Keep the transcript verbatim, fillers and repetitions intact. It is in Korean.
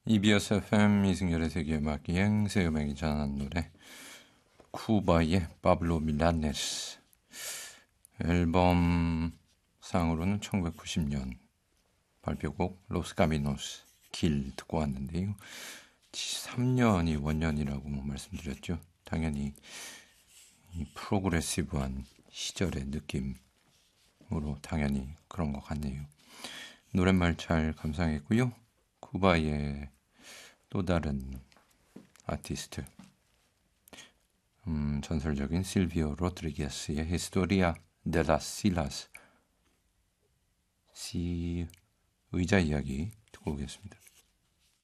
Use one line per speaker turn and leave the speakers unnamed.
이비에스 에프엠 이승열의 세계음악 여행, 새 음악이 전하는 노래 쿠바의 파블로 밀라네스. 앨범상으로는 천구백구십 년 발표곡 로스 카미노스 길 듣고 왔는데요. 삼 년이 원년이라고 말씀드렸죠. 당연히 이 프로그레시브한 시절의 느낌으로 당연히 그런 것 같네요. 노랫말 잘 감상했고요. 쿠바의 또 다른 아티스트, 음, 전설적인 실비오 로드리게스의 히스토리아 데 라스 실라스, 시 의자 이야기 듣고 오겠습니다.